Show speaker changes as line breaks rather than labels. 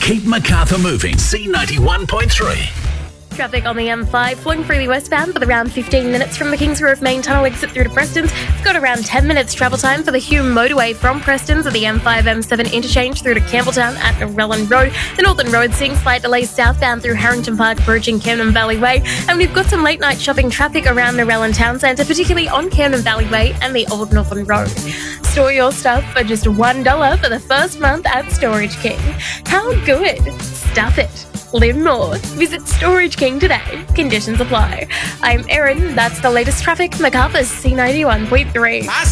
Keep Macarthur moving. C91.3.
Traffic on the M5 flowing freely westbound with around 15 minutes from the Kingsgrove main tunnel exit through to Preston's. It's got around 10 minutes travel time for the Hume motorway from Preston's at the M5-M7 interchange through to Campbelltown at Narellan Road. The Northern Road seeing slight delays southbound through Harrington Park Bridge and Camden Valley Way. And we've got some late night shopping traffic around Narellan Town Centre, particularly on Camden Valley Way and the Old Northern Road. Store your stuff for just $1 for the first month at Storage King. How good? Stuff it. Live more. Visit Storage King today. Conditions apply. I'm Erin. That's the latest traffic. Macarthur's C91.3.